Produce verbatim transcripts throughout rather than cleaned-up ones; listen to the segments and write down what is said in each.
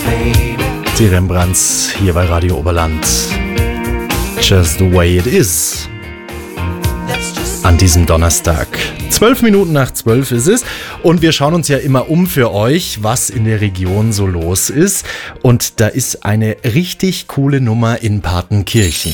Die Rembrandts hier bei Radio Oberland. Just the way it is. An diesem Donnerstag. Zwölf Minuten nach zwölf ist es. Und wir schauen uns ja immer um für euch, was in der Region so los ist. Und da ist eine richtig coole Nummer in Partenkirchen.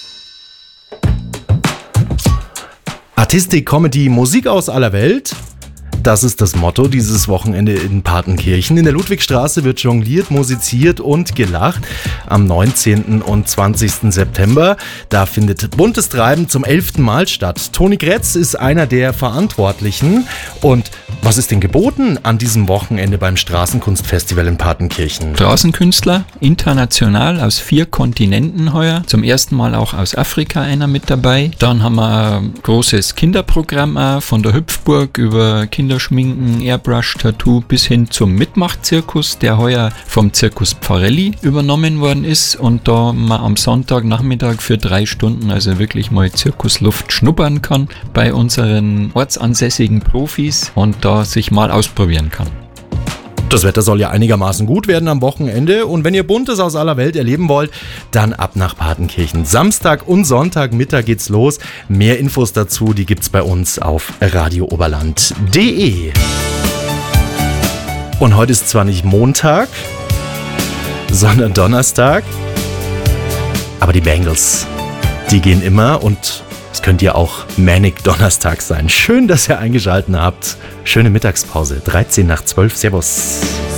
Artistik, Comedy, Musik aus aller Welt. Das ist das Motto dieses Wochenende in Partenkirchen. In der Ludwigstraße wird jongliert, musiziert und gelacht. Am neunzehnten und zwanzigsten September, da findet buntes Treiben zum elften Mal statt. Toni Grätz ist einer der Verantwortlichen. Und was ist denn geboten an diesem Wochenende beim Straßenkunstfestival in Partenkirchen? Straßenkünstler, international aus vier Kontinenten heuer. Zum ersten Mal auch aus Afrika einer mit dabei. Dann haben wir ein großes Kinderprogramm auch, von der Hüpfburg über Kinder Schminken, Airbrush, Tattoo bis hin zum Mitmachzirkus, der heuer vom Zirkus Pfarrelli übernommen worden ist und da man am Sonntagnachmittag für drei Stunden also wirklich mal Zirkusluft schnuppern kann bei unseren ortsansässigen Profis und da sich mal ausprobieren kann. Das Wetter soll ja einigermaßen gut werden am Wochenende und wenn ihr Buntes aus aller Welt erleben wollt, dann ab nach Partenkirchen. Samstag und Sonntagmittag geht's los. Mehr Infos dazu, die gibt's bei uns auf radio oberland punkt de. Und heute ist zwar nicht Montag, sondern Donnerstag, aber die Bangles, die gehen immer und es könnte ja auch Manic Donnerstag sein. Schön, dass ihr eingeschaltet habt. Schöne Mittagspause. dreizehn nach zwölf. Servus.